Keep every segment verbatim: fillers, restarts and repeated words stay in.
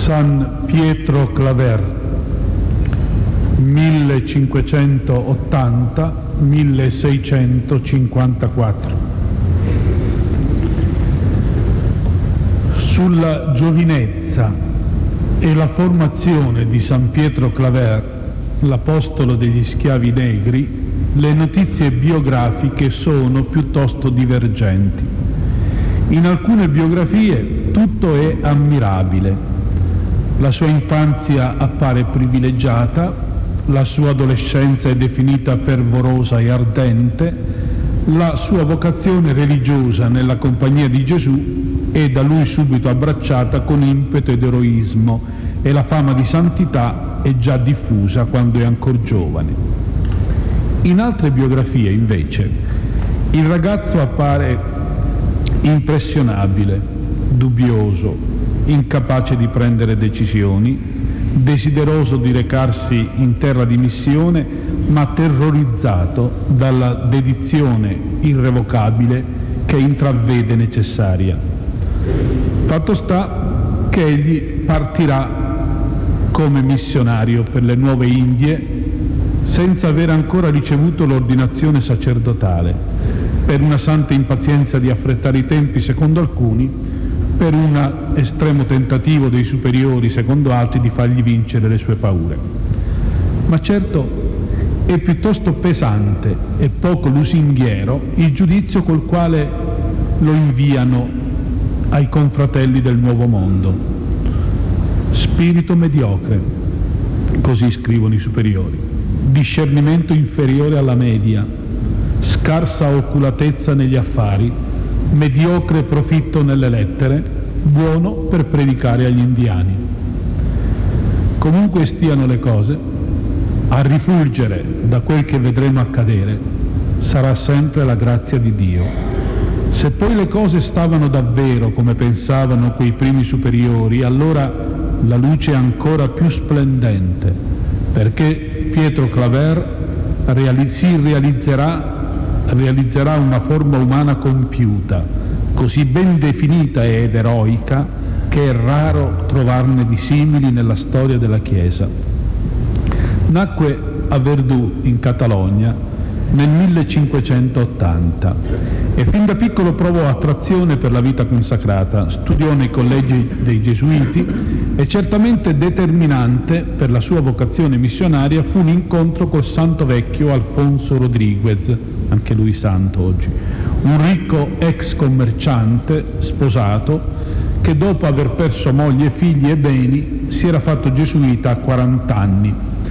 San Pietro Claver, millecinquecentottanta milleseicentocinquantaquattro. Sulla giovinezza e la formazione di San Pietro Claver, l'apostolo degli schiavi negri, le notizie biografiche sono piuttosto divergenti. In alcune biografie tutto è ammirabile. La sua infanzia appare privilegiata, la sua adolescenza è definita fervorosa e ardente, la sua vocazione religiosa nella compagnia di Gesù è da lui subito abbracciata con impeto ed eroismo e la fama di santità è già diffusa quando è ancora giovane. In altre biografie, invece, il ragazzo appare impressionabile, dubbioso, incapace di prendere decisioni, desideroso di recarsi in terra di missione, ma terrorizzato dalla dedizione irrevocabile che intravede necessaria. Fatto sta che egli partirà come missionario per le nuove Indie senza aver ancora ricevuto l'ordinazione sacerdotale, per una santa impazienza di affrettare i tempi secondo alcuni, per un estremo tentativo dei superiori secondo altri di fargli vincere le sue paure. Ma certo è piuttosto pesante e poco lusinghiero il giudizio col quale lo inviano ai confratelli del Nuovo Mondo. Spirito mediocre, così scrivono i superiori, discernimento inferiore alla media, scarsa oculatezza negli affari, mediocre profitto nelle lettere, buono per predicare agli indiani. Comunque stiano le cose, a rifulgere da quel che vedremo accadere sarà sempre la grazia di Dio. Se poi le cose stavano davvero come pensavano quei primi superiori, allora la luce è ancora più splendente, perché Pietro Claver reali- si realizzerà, realizzerà una forma umana compiuta, così ben definita ed eroica che è raro trovarne di simili nella storia della Chiesa. Nacque a Verdù, in Catalogna, nel millecinquecentottanta e fin da piccolo provò attrazione per la vita consacrata, studiò nei collegi dei Gesuiti e certamente determinante per la sua vocazione missionaria fu un incontro col santo vecchio Alfonso Rodriguez, anche lui santo oggi, un ricco ex commerciante sposato che dopo aver perso moglie, figli e beni si era fatto gesuita a quaranta anni.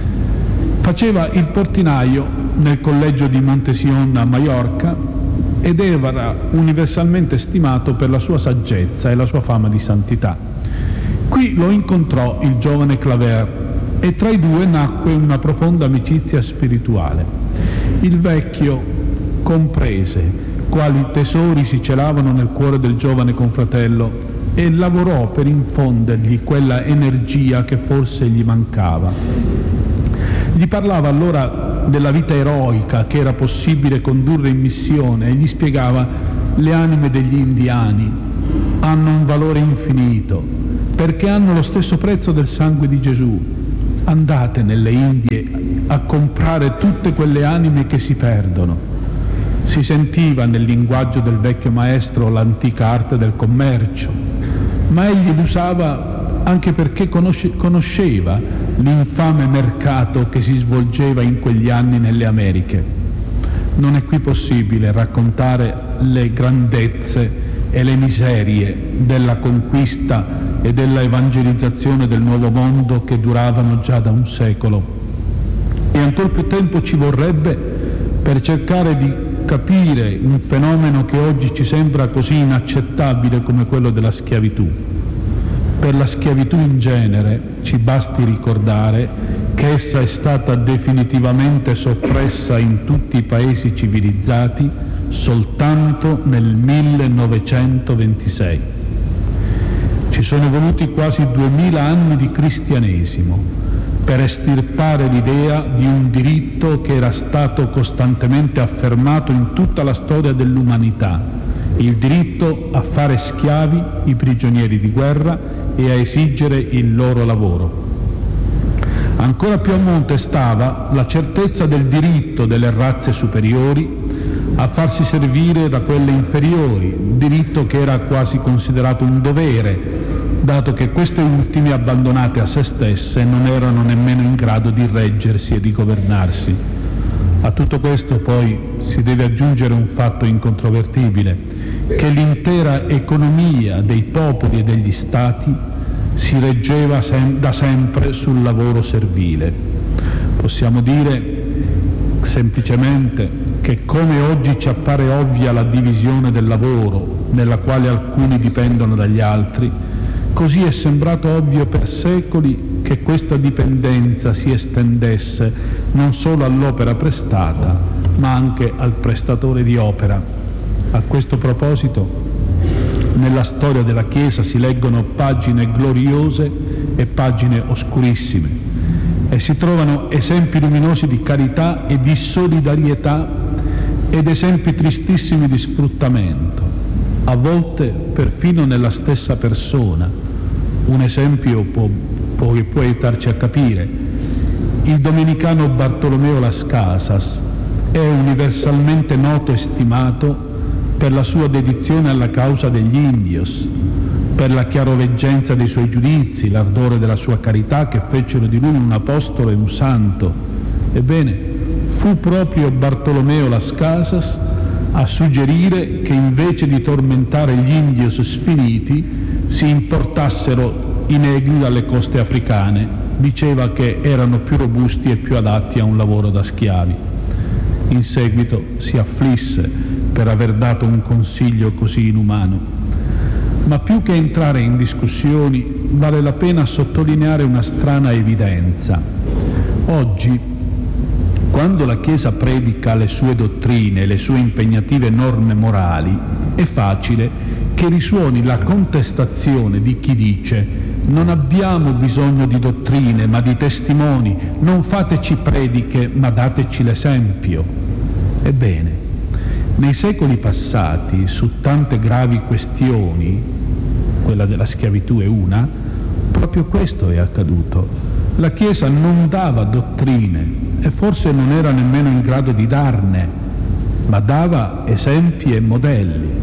Faceva il portinaio nel collegio di Montesion a Maiorca ed era universalmente stimato per la sua saggezza e la sua fama di santità. Qui lo incontrò il giovane Claver e tra i due nacque una profonda amicizia spirituale. Il vecchio comprese quali tesori si celavano nel cuore del giovane confratello e lavorò per infondergli quella energia che forse gli mancava. Gli parlava allora della vita eroica che era possibile condurre in missione e gli spiegava: le anime degli indiani hanno un valore infinito perché hanno lo stesso prezzo del sangue di Gesù. Andate nelle Indie a comprare tutte quelle anime che si perdono. Si sentiva nel linguaggio del vecchio maestro l'antica arte del commercio, ma egli l'usava anche perché conosce, conosceva l'infame mercato che si svolgeva in quegli anni nelle Americhe. Non è qui possibile raccontare le grandezze e le miserie della conquista e della evangelizzazione del Nuovo Mondo che duravano già da un secolo. E ancor più tempo ci vorrebbe per cercare di capire un fenomeno che oggi ci sembra così inaccettabile come quello della schiavitù. Per la schiavitù in genere ci basti ricordare che essa è stata definitivamente soppressa in tutti i paesi civilizzati soltanto nel millenovecentoventisei. Ci sono voluti quasi duemila anni di cristianesimo per estirpare l'idea di un diritto che era stato costantemente affermato in tutta la storia dell'umanità, il diritto a fare schiavi i prigionieri di guerra e a esigere il loro lavoro. Ancora più a monte stava la certezza del diritto delle razze superiori a farsi servire da quelle inferiori, diritto che era quasi considerato un dovere, dato che queste ultime, abbandonate a se stesse, non erano nemmeno in grado di reggersi e di governarsi. A tutto questo poi si deve aggiungere un fatto incontrovertibile, che l'intera economia dei popoli e degli stati si reggeva sem- da sempre sul lavoro servile. Possiamo dire semplicemente che, come oggi ci appare ovvia la divisione del lavoro, nella quale alcuni dipendono dagli altri, così è sembrato ovvio per secoli che questa dipendenza si estendesse non solo all'opera prestata, ma anche al prestatore di opera. A questo proposito, nella storia della Chiesa si leggono pagine gloriose e pagine oscurissime, e si trovano esempi luminosi di carità e di solidarietà ed esempi tristissimi di sfruttamento, a volte perfino nella stessa persona. Un esempio può, può, può aiutarci a capire. Il domenicano Bartolomeo Las Casas è universalmente noto e stimato per la sua dedizione alla causa degli indios, per la chiaroveggenza dei suoi giudizi, l'ardore della sua carità che fecero di lui un apostolo e un santo. Ebbene, fu proprio Bartolomeo Las Casas a suggerire che invece di tormentare gli indios sfiniti si importassero i negri dalle coste africane. Diceva che erano più robusti e più adatti a un lavoro da schiavi. In seguito si afflisse per aver dato un consiglio così inumano. Ma più che entrare in discussioni, vale la pena sottolineare una strana evidenza. Oggi, quando la Chiesa predica le sue dottrine e le sue impegnative norme morali, è facile che risuoni la contestazione di chi dice: non abbiamo bisogno di dottrine ma di testimoni, non fateci prediche ma dateci l'esempio. Ebbene, nei secoli passati, su tante gravi questioni, quella della schiavitù è una, proprio questo è accaduto. La Chiesa non dava dottrine e forse non era nemmeno in grado di darne, ma dava esempi e modelli.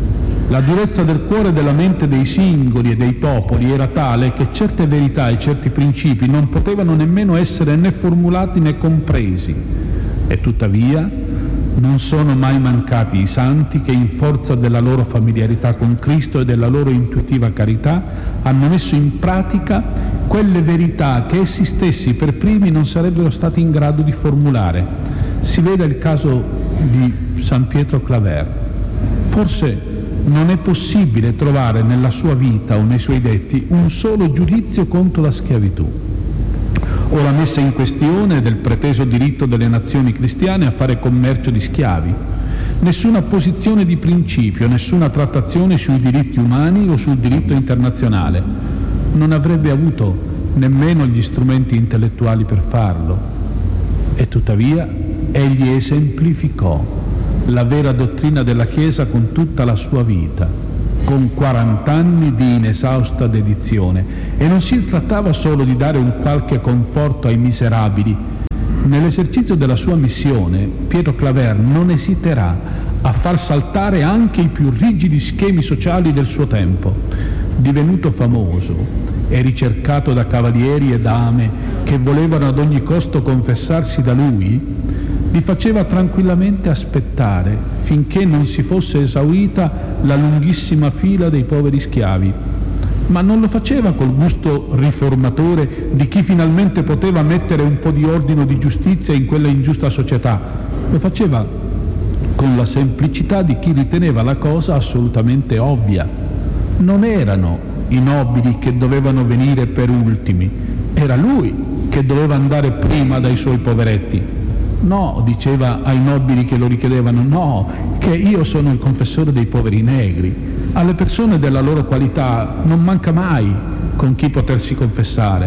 La durezza del cuore e della mente dei singoli e dei popoli era tale che certe verità e certi principi non potevano nemmeno essere né formulati né compresi. E tuttavia non sono mai mancati i santi che, in forza della loro familiarità con Cristo e della loro intuitiva carità, hanno messo in pratica quelle verità che essi stessi per primi non sarebbero stati in grado di formulare. Si veda il caso di San Pietro Claver. Forse non è possibile trovare nella sua vita o nei suoi detti un solo giudizio contro la schiavitù o la messa in questione del preteso diritto delle nazioni cristiane a fare commercio di schiavi. Nessuna posizione di principio, nessuna trattazione sui diritti umani o sul diritto internazionale. Non avrebbe avuto nemmeno gli strumenti intellettuali per farlo. E tuttavia egli esemplificò la vera dottrina della Chiesa con tutta la sua vita, con quarant'anni di inesausta dedizione. E non si trattava solo di dare un qualche conforto ai miserabili. Nell'esercizio della sua missione, Pietro Claver non esiterà a far saltare anche i più rigidi schemi sociali del suo tempo. Divenuto famoso e ricercato da cavalieri e dame che volevano ad ogni costo confessarsi da lui, li faceva tranquillamente aspettare finché non si fosse esaurita la lunghissima fila dei poveri schiavi. Ma non lo faceva col gusto riformatore di chi finalmente poteva mettere un po' di ordine o di giustizia in quella ingiusta società. Lo faceva con la semplicità di chi riteneva la cosa assolutamente ovvia. Non erano i nobili che dovevano venire per ultimi, era lui che doveva andare prima dai suoi poveretti. No, diceva ai nobili che lo richiedevano, no, che io sono il confessore dei poveri negri. Alle persone della loro qualità non manca mai con chi potersi confessare.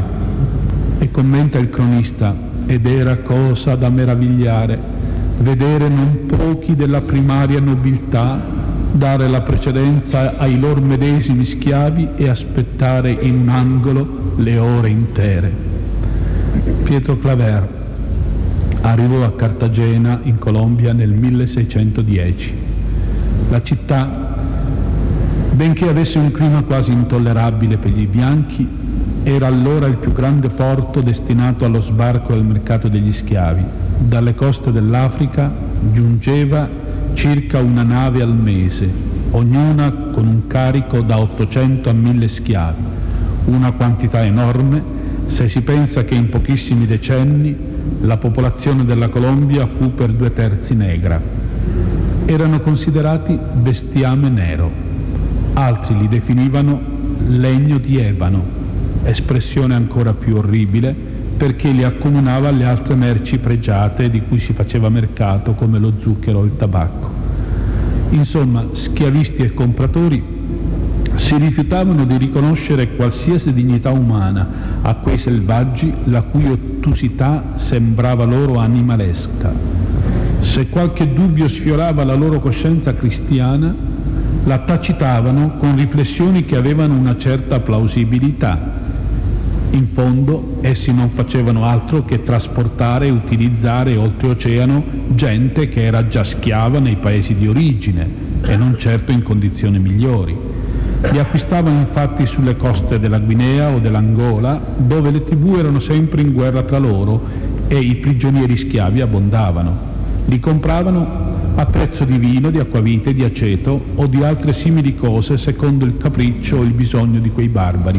E commenta il cronista: ed era cosa da meravigliare vedere non pochi della primaria nobiltà dare la precedenza ai loro medesimi schiavi e aspettare in un angolo le ore intere. Pietro Claver arrivò a Cartagena in Colombia nel milleseicentodieci. La città, benché avesse un clima quasi intollerabile per i bianchi, era allora il più grande porto destinato allo sbarco e al mercato degli schiavi. Dalle coste dell'Africa giungeva circa una nave al mese, ognuna con un carico da ottocento a mille schiavi, una quantità enorme se si pensa che in pochissimi decenni la popolazione della Colombia fu per due terzi negra. Erano considerati bestiame nero, altri li definivano legno di ebano, espressione ancora più orribile perché li accomunava alle altre merci pregiate di cui si faceva mercato come lo zucchero o il tabacco. Insomma, schiavisti e compratori si rifiutavano di riconoscere qualsiasi dignità umana a quei selvaggi la cui ottusità sembrava loro animalesca. Se qualche dubbio sfiorava la loro coscienza cristiana, la tacitavano con riflessioni che avevano una certa plausibilità. In fondo, essi non facevano altro che trasportare e utilizzare oltreoceano gente che era già schiava nei paesi di origine e non certo in condizioni migliori. Li acquistavano infatti sulle coste della Guinea o dell'Angola, dove le tribù erano sempre in guerra tra loro e i prigionieri schiavi abbondavano. Li compravano a prezzo di vino, di acquavite, di aceto o di altre simili cose secondo il capriccio o il bisogno di quei barbari.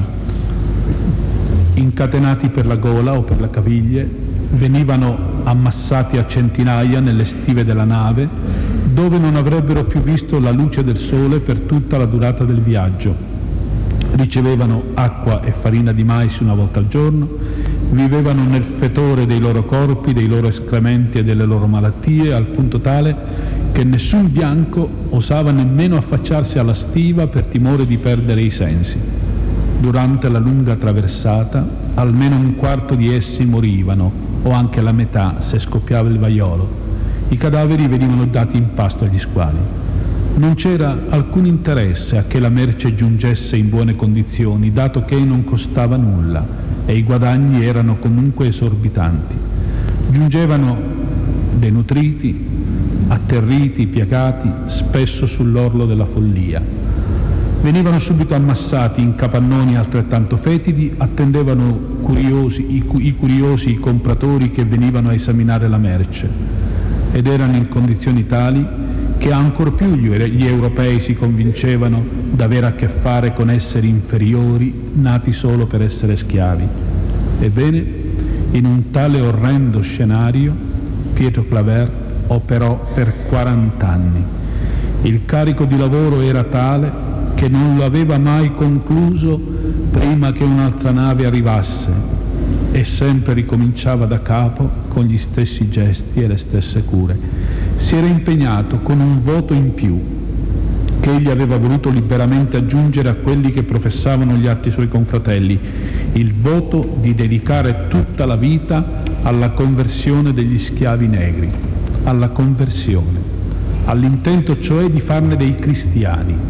Incatenati per la gola o per le caviglie, venivano ammassati a centinaia nelle stive della nave, dove non avrebbero più visto la luce del sole per tutta la durata del viaggio. Ricevevano acqua e farina di mais una volta al giorno, vivevano nel fetore dei loro corpi, dei loro escrementi e delle loro malattie, al punto tale che nessun bianco osava nemmeno affacciarsi alla stiva per timore di perdere i sensi. Durante la lunga traversata, almeno un quarto di essi morivano, o anche la metà se scoppiava il vaiolo. I cadaveri venivano dati in pasto agli squali. Non c'era alcun interesse a che la merce giungesse in buone condizioni, dato che non costava nulla e i guadagni erano comunque esorbitanti. Giungevano denutriti, atterriti, piegati, spesso sull'orlo della follia. Venivano subito ammassati in capannoni altrettanto fetidi, attendevano curiosi, i, i curiosi i compratori che venivano a esaminare la merce, ed erano in condizioni tali che ancor più gli, gli europei si convincevano d'avere a che fare con esseri inferiori nati solo per essere schiavi. Ebbene, in un tale orrendo scenario Pietro Claver operò per quarant'anni. Il carico di lavoro era tale che non lo aveva mai concluso prima che un'altra nave arrivasse e sempre ricominciava da capo con gli stessi gesti e le stesse cure. Si era impegnato con un voto in più che egli aveva voluto liberamente aggiungere a quelli che professavano gli altri suoi confratelli, il voto di dedicare tutta la vita alla conversione degli schiavi negri, alla conversione, all'intento cioè di farne dei cristiani,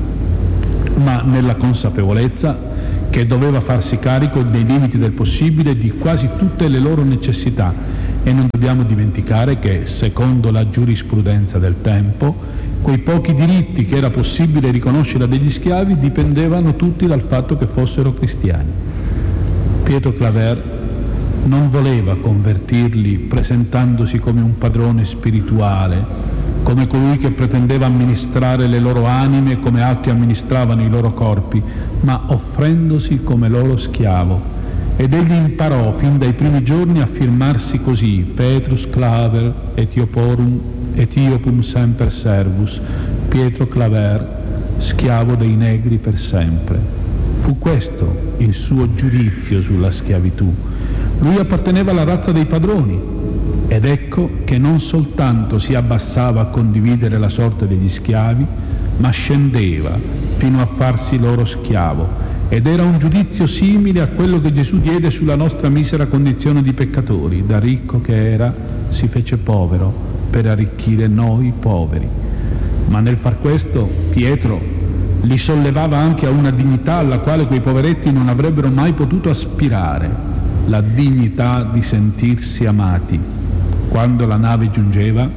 ma nella consapevolezza che doveva farsi carico nei limiti del possibile di quasi tutte le loro necessità. E non dobbiamo dimenticare che, secondo la giurisprudenza del tempo, quei pochi diritti che era possibile riconoscere degli schiavi dipendevano tutti dal fatto che fossero cristiani. Pietro Claver non voleva convertirli presentandosi come un padrone spirituale, come colui che pretendeva amministrare le loro anime come altri amministravano i loro corpi, ma offrendosi come loro schiavo. Ed egli imparò fin dai primi giorni a firmarsi così: Petrus Claver Etioporum Etiopum semper servus, Pietro Claver, schiavo dei negri per sempre. Fu questo il suo giudizio sulla schiavitù. Lui apparteneva alla razza dei padroni, ed ecco che non soltanto si abbassava a condividere la sorte degli schiavi, ma scendeva fino a farsi loro schiavo. Ed era un giudizio simile a quello che Gesù diede sulla nostra misera condizione di peccatori. Da ricco che era, si fece povero per arricchire noi poveri. Ma nel far questo Pietro li sollevava anche a una dignità alla quale quei poveretti non avrebbero mai potuto aspirare, la dignità di sentirsi amati. Quando la nave giungeva,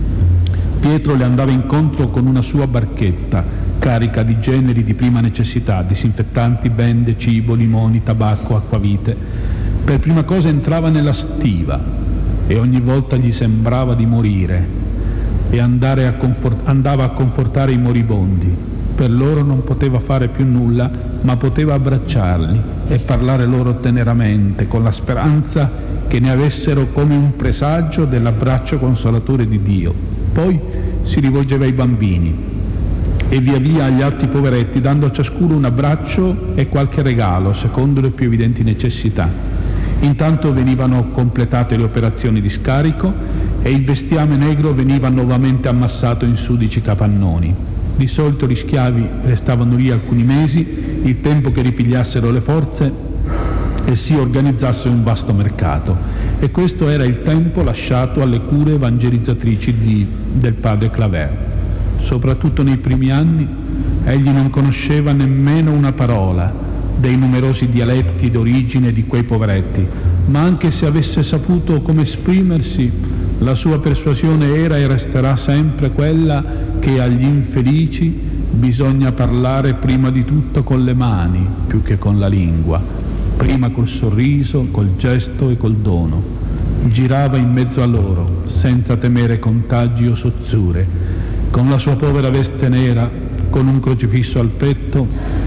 Pietro le andava incontro con una sua barchetta carica di generi di prima necessità, disinfettanti, bende, cibo, limoni, tabacco, acquavite. Per prima cosa entrava nella stiva e ogni volta gli sembrava di morire e andare a confort- andava a confortare i moribondi. Per loro non poteva fare più nulla, ma poteva abbracciarli e parlare loro teneramente, con la speranza che ne avessero come un presagio dell'abbraccio consolatore di Dio. Poi si rivolgeva ai bambini e via via agli altri poveretti, dando a ciascuno un abbraccio e qualche regalo, secondo le più evidenti necessità. Intanto venivano completate le operazioni di scarico e il bestiame negro veniva nuovamente ammassato in sudici capannoni. Di solito gli schiavi restavano lì alcuni mesi, il tempo che ripigliassero le forze e si organizzasse un vasto mercato. E questo era il tempo lasciato alle cure evangelizzatrici di, del padre Claver. Soprattutto nei primi anni egli non conosceva nemmeno una parola dei numerosi dialetti d'origine di quei poveretti, ma anche se avesse saputo come esprimersi, la sua persuasione era e resterà sempre quella che agli infelici bisogna parlare prima di tutto con le mani più che con la lingua, prima col sorriso, col gesto e col dono. Girava in mezzo a loro, senza temere contagi o sozzure, con la sua povera veste nera, con un crocifisso al petto,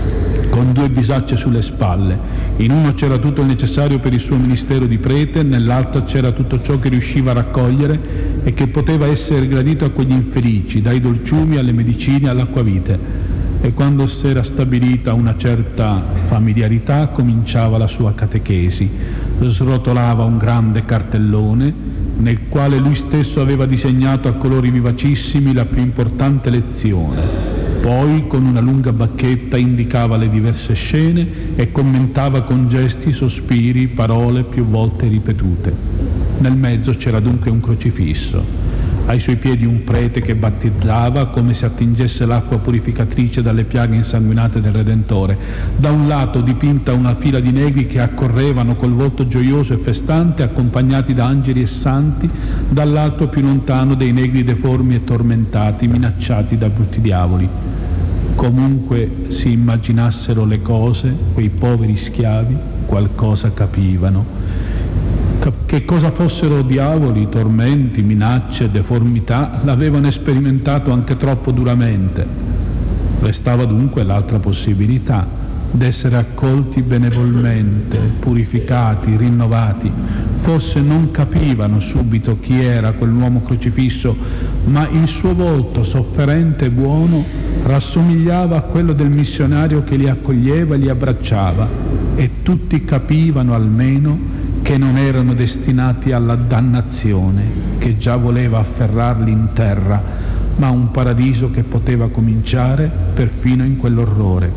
con due bisacce sulle spalle. In uno c'era tutto il necessario per il suo ministero di prete, nell'altro c'era tutto ciò che riusciva a raccogliere e che poteva essere gradito a quegli infelici, dai dolciumi alle medicine all'acquavite. E quando si era stabilita una certa familiarità, cominciava la sua catechesi. Srotolava un grande cartellone nel quale lui stesso aveva disegnato a colori vivacissimi la più importante lezione. Poi con una lunga bacchetta indicava le diverse scene e commentava con gesti, sospiri, parole più volte ripetute. Nel mezzo c'era dunque un crocifisso, ai suoi piedi un prete che battezzava come se attingesse l'acqua purificatrice dalle piaghe insanguinate del Redentore. Da un lato dipinta una fila di negri che accorrevano col volto gioioso e festante, accompagnati da angeli e santi, dall'altro più lontano dei negri deformi e tormentati, minacciati da brutti diavoli. Comunque si immaginassero le cose, quei poveri schiavi qualcosa capivano. Che cosa fossero diavoli, tormenti, minacce, deformità, l'avevano sperimentato anche troppo duramente. Restava dunque l'altra possibilità, d'essere accolti benevolmente, purificati, rinnovati. Forse non capivano subito chi era quell'uomo crocifisso, ma il suo volto sofferente e buono rassomigliava a quello del missionario che li accoglieva e li abbracciava, e tutti capivano almeno che non erano destinati alla dannazione, che già voleva afferrarli in terra, ma un paradiso che poteva cominciare perfino in quell'orrore.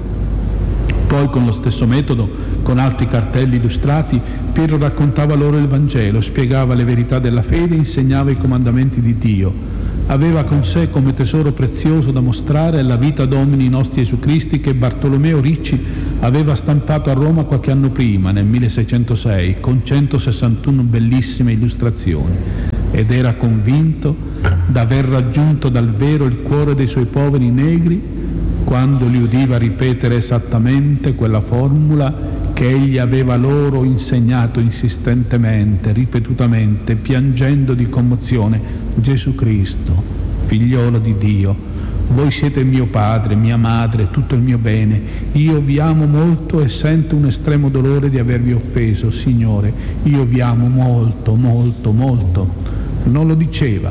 Poi con lo stesso metodo, con altri cartelli illustrati, Pietro raccontava loro il Vangelo, spiegava le verità della fede, insegnava i comandamenti di Dio. Aveva con sé come tesoro prezioso da mostrare la vita Domini nostri Gesù Cristi che Bartolomeo Ricci aveva stampato a Roma qualche anno prima, nel milleseicentosei, con centosessantuno bellissime illustrazioni, ed era convinto d'aver raggiunto dal vero il cuore dei suoi poveri negri quando li udiva ripetere esattamente quella formula che egli aveva loro insegnato insistentemente, ripetutamente, piangendo di commozione: Gesù Cristo, figliolo di Dio, voi siete mio padre, mia madre, tutto il mio bene. Io vi amo molto e sento un estremo dolore di avervi offeso, Signore. Io vi amo molto, molto, molto. Non lo diceva,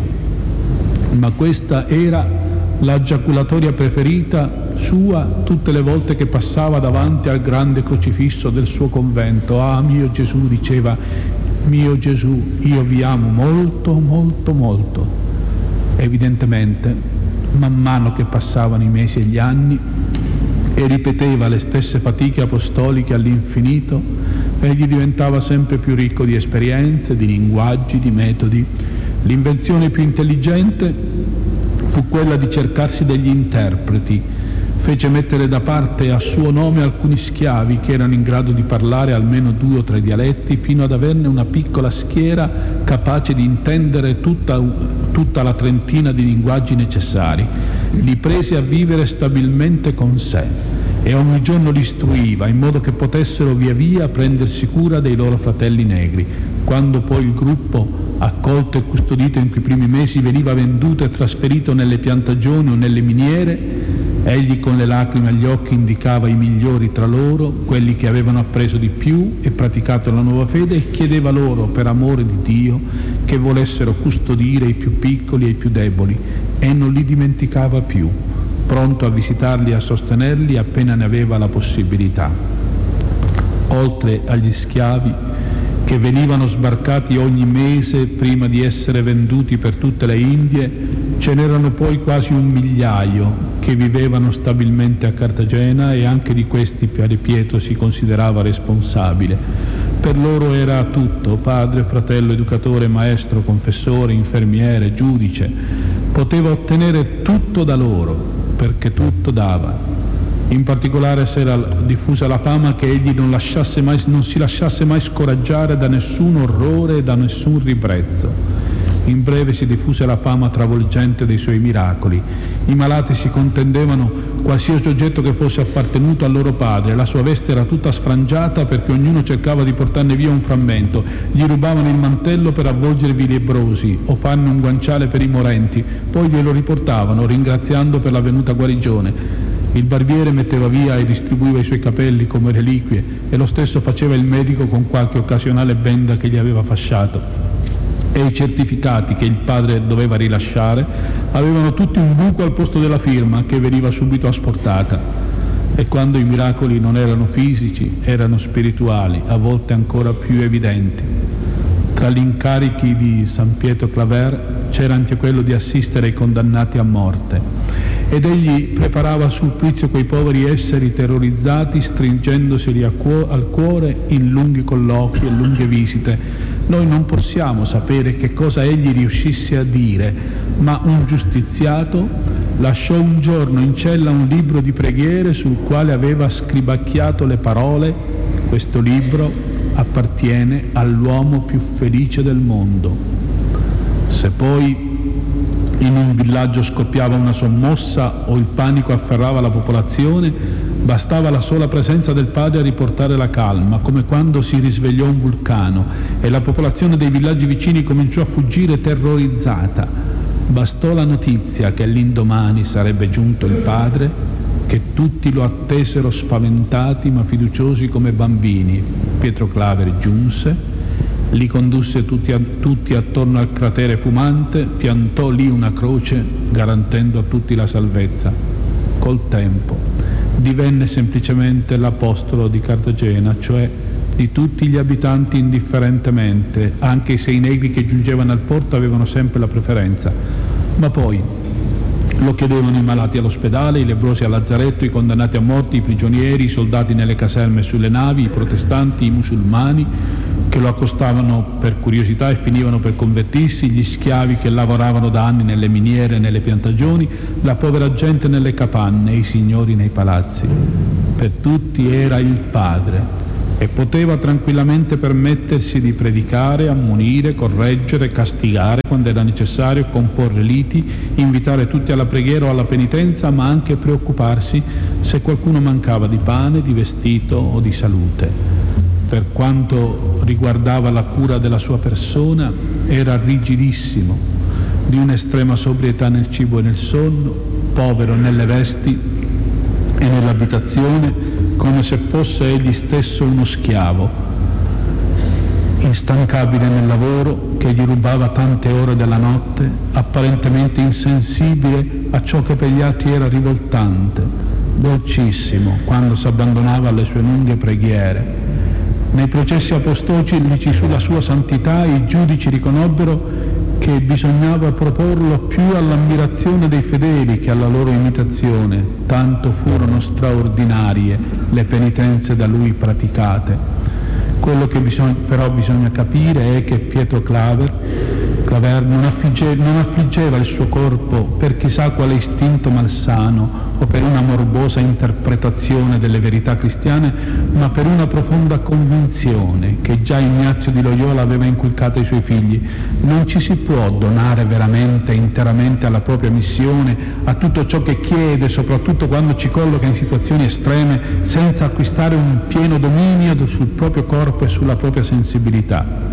ma questa era la giaculatoria preferita sua tutte le volte che passava davanti al grande crocifisso del suo convento. Ah, mio Gesù, diceva, mio Gesù, io vi amo molto, molto, molto. Evidentemente, man mano che passavano i mesi e gli anni e ripeteva le stesse fatiche apostoliche all'infinito, egli diventava sempre più ricco di esperienze, di linguaggi, di metodi. L'invenzione più intelligente fu quella di cercarsi degli interpreti. Fece mettere da parte a suo nome alcuni schiavi che erano in grado di parlare almeno due o tre dialetti, fino ad averne una piccola schiera capace di intendere tutta, tutta la trentina di linguaggi necessari. Li prese a vivere stabilmente con sé e ogni giorno li istruiva in modo che potessero via via prendersi cura dei loro fratelli negri. Quando poi il gruppo, accolto e custodito in quei primi mesi, veniva venduto e trasferito nelle piantagioni o nelle miniere, egli con le lacrime agli occhi indicava i migliori tra loro, quelli che avevano appreso di più e praticato la nuova fede, e chiedeva loro, per amore di Dio, che volessero custodire i più piccoli e i più deboli, e non li dimenticava più, pronto a visitarli e a sostenerli appena ne aveva la possibilità. Oltre agli schiavi che venivano sbarcati ogni mese prima di essere venduti per tutte le Indie, ce n'erano poi quasi un migliaio che vivevano stabilmente a Cartagena, e anche di questi Pietro si considerava responsabile. Per loro era tutto: padre, fratello, educatore, maestro, confessore, infermiere, giudice. Poteva ottenere tutto da loro, perché tutto dava. In particolare si era diffusa la fama che egli non, lasciasse mai, non si lasciasse mai scoraggiare da nessun orrore e da nessun ribrezzo. In breve si diffuse la fama travolgente dei suoi miracoli. I malati si contendevano qualsiasi oggetto che fosse appartenuto al loro padre. La sua veste era tutta sfrangiata perché ognuno cercava di portarne via un frammento. Gli rubavano il mantello per avvolgervi i lebbrosi o farne un guanciale per i morenti, poi glielo riportavano ringraziando per la venuta guarigione. Il barbiere metteva via e distribuiva i suoi capelli come reliquie, e lo stesso faceva il medico con qualche occasionale benda che gli aveva fasciato. E i certificati che il padre doveva rilasciare avevano tutti un buco al posto della firma, che veniva subito asportata. E quando i miracoli non erano fisici, erano spirituali, a volte ancora più evidenti. Tra gli incarichi di San Pietro Claver c'era anche quello di assistere i condannati a morte, ed egli preparava al supplizio quei poveri esseri terrorizzati, stringendoseli a cuo- al cuore in lunghi colloqui e lunghe visite. Noi non possiamo sapere che cosa egli riuscisse a dire, ma un giustiziato lasciò un giorno in cella un libro di preghiere sul quale aveva scribacchiato le parole: questo libro appartiene all'uomo più felice del mondo. Se poi in un villaggio scoppiava una sommossa o il panico afferrava la popolazione, bastava la sola presenza del padre a riportare la calma, come quando si risvegliò un vulcano e la popolazione dei villaggi vicini cominciò a fuggire terrorizzata. Bastò la notizia che l'indomani sarebbe giunto il padre, che tutti lo attesero spaventati ma fiduciosi come bambini. Pietro Claver giunse, li condusse tutti, a, tutti attorno al cratere fumante, piantò lì una croce garantendo a tutti la salvezza. Col tempo divenne semplicemente l'apostolo di Cartagena, cioè di tutti gli abitanti indifferentemente, anche se i negri che giungevano al porto avevano sempre la preferenza. Ma poi lo chiedevano i malati all'ospedale, i lebbrosi al lazzaretto, i condannati a morte, i prigionieri, i soldati nelle caserme e sulle navi, i protestanti, i musulmani che lo accostavano per curiosità e finivano per convertirsi, gli schiavi che lavoravano da anni nelle miniere e nelle piantagioni, la povera gente nelle capanne e i signori nei palazzi. Per tutti era il Padre, e poteva tranquillamente permettersi di predicare, ammonire, correggere, castigare quando era necessario, comporre liti, invitare tutti alla preghiera o alla penitenza, ma anche preoccuparsi se qualcuno mancava di pane, di vestito o di salute. Per quanto riguardava la cura della sua persona, era rigidissimo, di un'estrema sobrietà nel cibo e nel sonno, povero nelle vesti e nell'abitazione, come se fosse egli stesso uno schiavo, instancabile nel lavoro che gli rubava tante ore della notte, apparentemente insensibile a ciò che per gli altri era rivoltante, dolcissimo quando si abbandonava alle sue lunghe preghiere. Nei processi apostolici sulla sua santità i giudici riconobbero che bisognava proporlo più all'ammirazione dei fedeli che alla loro imitazione, tanto furono straordinarie le penitenze da lui praticate. Quello che bisogna, però bisogna capire è che Pietro Claver Claver non, affligge, non affliggeva il suo corpo per chissà quale istinto malsano o per una morbosa interpretazione delle verità cristiane, ma per una profonda convinzione che già Ignazio di Loyola aveva inculcato ai suoi figli. Non ci si può donare veramente e interamente alla propria missione, a tutto ciò che chiede, soprattutto quando ci colloca in situazioni estreme, senza acquistare un pieno dominio sul proprio corpo e sulla propria sensibilità.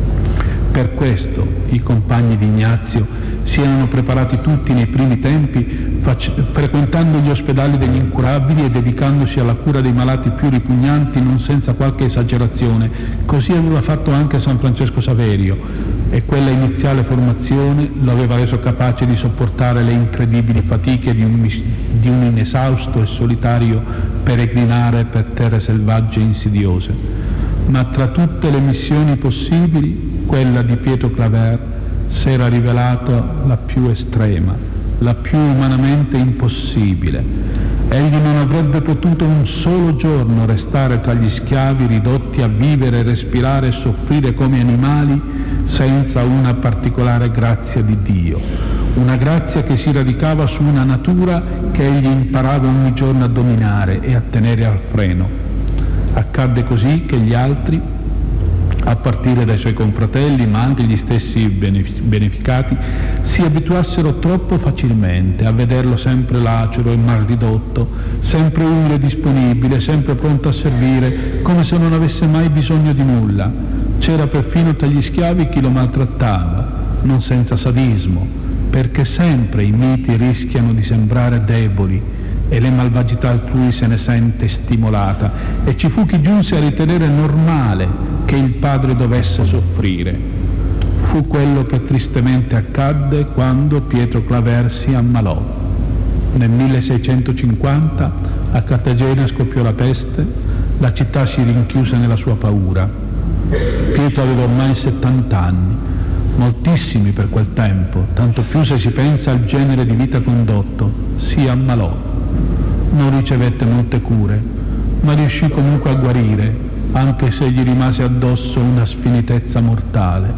Per questo i compagni di Ignazio si erano preparati tutti nei primi tempi, fac- frequentando gli ospedali degli incurabili e dedicandosi alla cura dei malati più ripugnanti, non senza qualche esagerazione. Così aveva fatto anche San Francesco Saverio, e quella iniziale formazione lo aveva reso capace di sopportare le incredibili fatiche di un, mis- di un inesausto e solitario peregrinare per terre selvagge e insidiose. Ma tra tutte le missioni possibili, quella di Pietro Claver s'era rivelata la più estrema, la più umanamente impossibile. Egli non avrebbe potuto un solo giorno restare tra gli schiavi ridotti a vivere, respirare e soffrire come animali senza una particolare grazia di Dio, una grazia che si radicava su una natura che egli imparava ogni giorno a dominare e a tenere al freno. Accadde così che gli altri, a partire dai suoi confratelli, ma anche gli stessi beneficati, si abituassero troppo facilmente a vederlo sempre lacero e mal ridotto, sempre umile e disponibile, sempre pronto a servire, come se non avesse mai bisogno di nulla. C'era perfino tra gli schiavi chi lo maltrattava, non senza sadismo, perché sempre i miti rischiano di sembrare deboli e le malvagità altrui se ne sente stimolata, e ci fu chi giunse a ritenere normale che il padre dovesse soffrire. Fu quello che tristemente accadde quando Pietro Claver si ammalò. Nel milleseicentocinquanta a Cartagena scoppiò la peste, la città si rinchiuse nella sua paura. Pietro aveva ormai settanta anni, moltissimi per quel tempo, tanto più se si pensa al genere di vita condotto. Si ammalò. Non ricevette molte cure, ma riuscì comunque a guarire, anche se gli rimase addosso una sfinitezza mortale.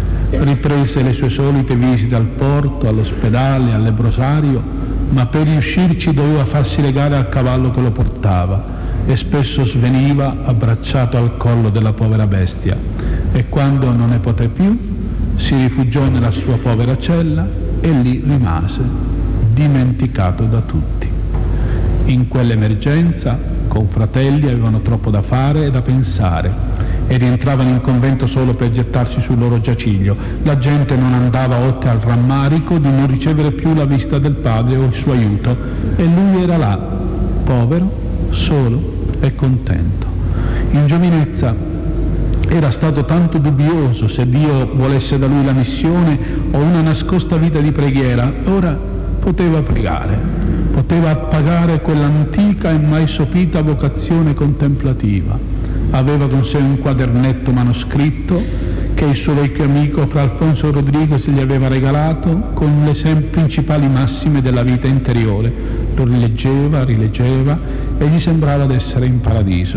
Riprese le sue solite visite al porto, all'ospedale, al lebbrosario, ma per riuscirci doveva farsi legare al cavallo che lo portava, e spesso sveniva abbracciato al collo della povera bestia, e quando non ne poté più si rifugiò nella sua povera cella e lì rimase, dimenticato da tutti. In quell'emergenza confratelli avevano troppo da fare e da pensare e rientravano in convento solo per gettarsi sul loro giaciglio. La gente non andava oltre al rammarico di non ricevere più la visita del padre o il suo aiuto, e lui era là, povero, solo e contento. In giovinezza era stato tanto dubbioso se Dio volesse da lui la missione o una nascosta vita di preghiera. Ora poteva pregare, poteva appagare quell'antica e mai sopita vocazione contemplativa. Aveva con sé un quadernetto manoscritto che il suo vecchio amico Fra Alfonso Rodriguez gli aveva regalato, con le sem- principali massime della vita interiore. Lo rileggeva, rileggeva e gli sembrava d'essere in paradiso.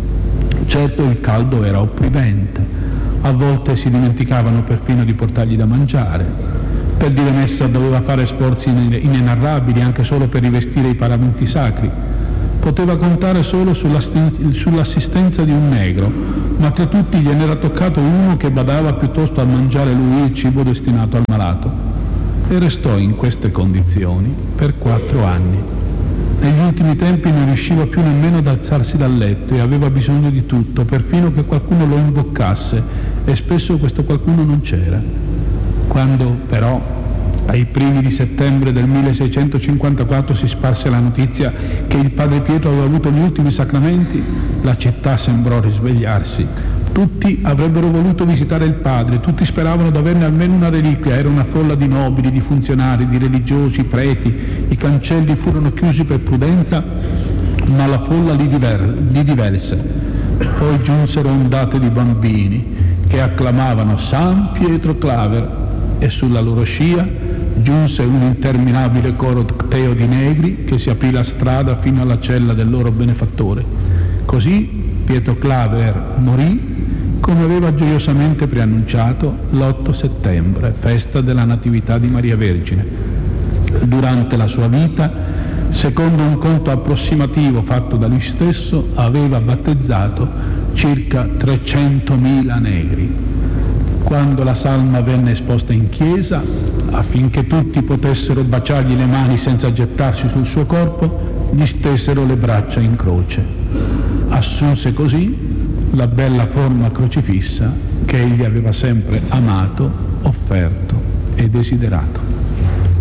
Certo, il caldo era opprimente, a volte si dimenticavano perfino di portargli da mangiare. Per dimestra doveva fare sforzi inenarrabili anche solo per rivestire i paramenti sacri. Poteva contare solo sull'assistenza di un negro, ma tra tutti gliene era toccato uno che badava piuttosto a mangiare lui il cibo destinato al malato. E restò in queste condizioni per quattro anni. Negli ultimi tempi non riusciva più nemmeno ad alzarsi dal letto e aveva bisogno di tutto, perfino che qualcuno lo imboccasse, e spesso questo qualcuno non c'era. Quando però ai primi di settembre del milleseicentocinquantaquattro si sparse la notizia che il padre Pietro aveva avuto gli ultimi sacramenti, la città sembrò risvegliarsi. Tutti avrebbero voluto visitare il padre, tutti speravano di averne almeno una reliquia. Era una folla di nobili, di funzionari, di religiosi, preti. I cancelli furono chiusi per prudenza, ma la folla li, diver- li divelse. Poi giunsero ondate di bambini che acclamavano San Pietro Claver, e sulla loro scia giunse un interminabile corteo di negri che si aprì la strada fino alla cella del loro benefattore. Così Pietro Claver morì come aveva gioiosamente preannunciato l'otto settembre, festa della Natività di Maria Vergine. Durante la sua vita, secondo un conto approssimativo fatto da lui stesso, aveva battezzato circa trecentomila negri. Quando la salma venne esposta in chiesa, affinché tutti potessero baciargli le mani senza gettarsi sul suo corpo, gli stesero le braccia in croce. Assunse così la bella forma crocifissa che egli aveva sempre amato, offerto e desiderato.